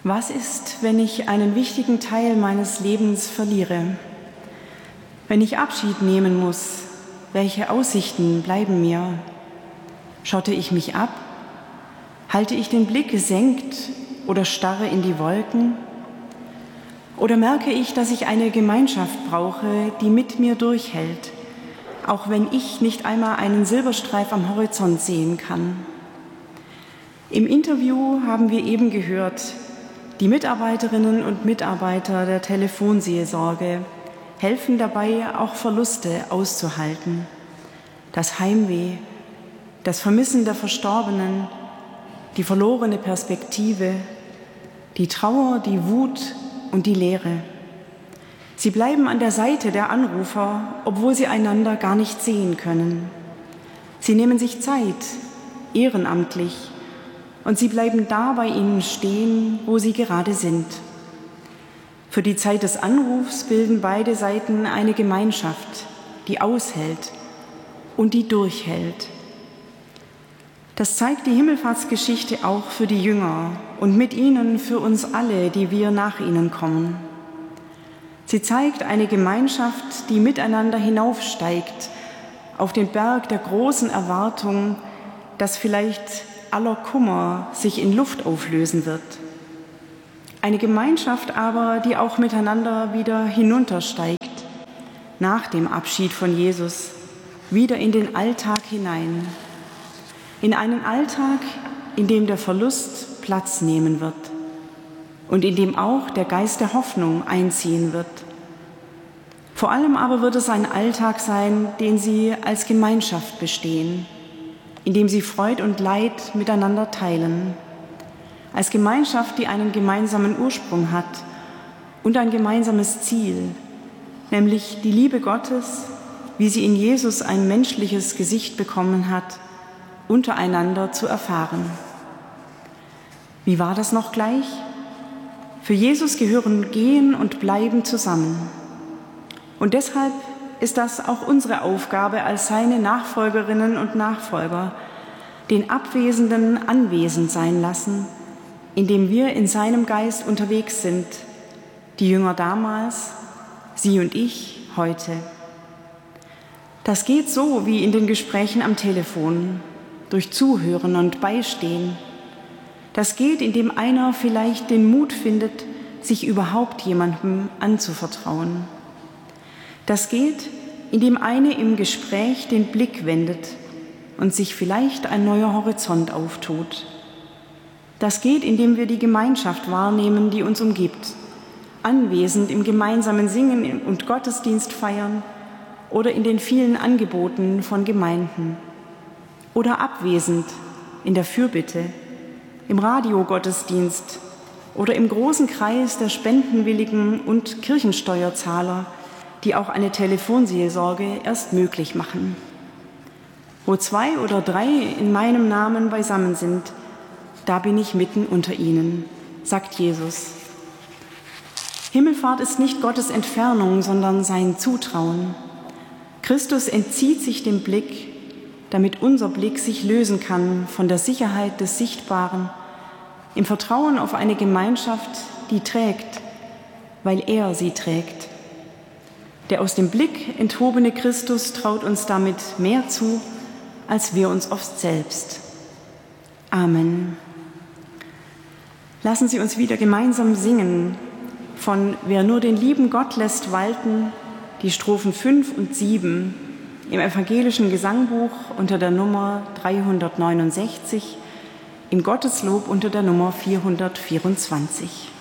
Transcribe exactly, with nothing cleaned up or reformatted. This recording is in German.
Was ist, wenn ich einen wichtigen Teil meines Lebens verliere? Wenn ich Abschied nehmen muss, welche Aussichten bleiben mir? Schotte ich mich ab? Halte ich den Blick gesenkt oder starre in die Wolken? Oder merke ich, dass ich eine Gemeinschaft brauche, die mit mir durchhält, auch wenn ich nicht einmal einen Silberstreif am Horizont sehen kann? Im Interview haben wir eben gehört, die Mitarbeiterinnen und Mitarbeiter der Telefonseelsorge helfen dabei, auch Verluste auszuhalten. Das Heimweh, das Vermissen der Verstorbenen, die verlorene Perspektive, die Trauer, die Wut und die Leere. Sie bleiben an der Seite der Anrufer, obwohl sie einander gar nicht sehen können. Sie nehmen sich Zeit, ehrenamtlich, und sie bleiben da bei ihnen stehen, wo sie gerade sind. Für die Zeit des Anrufs bilden beide Seiten eine Gemeinschaft, die aushält und die durchhält. Das zeigt die Himmelfahrtsgeschichte auch für die Jünger und mit ihnen für uns alle, die wir nach ihnen kommen. Sie zeigt eine Gemeinschaft, die miteinander hinaufsteigt auf den Berg der großen Erwartung, dass vielleicht aller Kummer sich in Luft auflösen wird. Eine Gemeinschaft aber, die auch miteinander wieder hinuntersteigt, nach dem Abschied von Jesus, wieder in den Alltag hinein. In einen Alltag, in dem der Verlust Platz nehmen wird und in dem auch der Geist der Hoffnung einziehen wird. Vor allem aber wird es ein Alltag sein, den sie als Gemeinschaft bestehen, in dem sie Freud und Leid miteinander teilen, als Gemeinschaft, die einen gemeinsamen Ursprung hat und ein gemeinsames Ziel, nämlich die Liebe Gottes, wie sie in Jesus ein menschliches Gesicht bekommen hat, untereinander zu erfahren. Wie war das noch gleich? Für Jesus gehören Gehen und Bleiben zusammen. Und deshalb ist das auch unsere Aufgabe als seine Nachfolgerinnen und Nachfolger, den Abwesenden anwesend sein lassen, indem wir in seinem Geist unterwegs sind, die Jünger damals, Sie und ich heute. Das geht so wie in den Gesprächen am Telefon, durch Zuhören und Beistehen. Das geht, indem einer vielleicht den Mut findet, sich überhaupt jemandem anzuvertrauen. Das geht, indem eine im Gespräch den Blick wendet und sich vielleicht ein neuer Horizont auftut. Das geht, indem wir die Gemeinschaft wahrnehmen, die uns umgibt, anwesend im gemeinsamen Singen und Gottesdienst feiern oder in den vielen Angeboten von Gemeinden oder abwesend in der Fürbitte, im Radiogottesdienst oder im großen Kreis der Spendenwilligen und Kirchensteuerzahler, die auch eine Telefonseelsorge erst möglich machen. Wo zwei oder drei in meinem Namen beisammen sind, da bin ich mitten unter ihnen, sagt Jesus. Himmelfahrt ist nicht Gottes Entfernung, sondern sein Zutrauen. Christus entzieht sich dem Blick, damit unser Blick sich lösen kann von der Sicherheit des Sichtbaren, im Vertrauen auf eine Gemeinschaft, die trägt, weil er sie trägt. Der aus dem Blick enthobene Christus traut uns damit mehr zu, als wir uns oft selbst. Amen. Lassen Sie uns wieder gemeinsam singen von Wer nur den lieben Gott lässt walten, die Strophen fünf und sieben im evangelischen Gesangbuch unter der Nummer dreihundertneunundsechzig, im Gotteslob unter der Nummer vierhundertvierundzwanzig.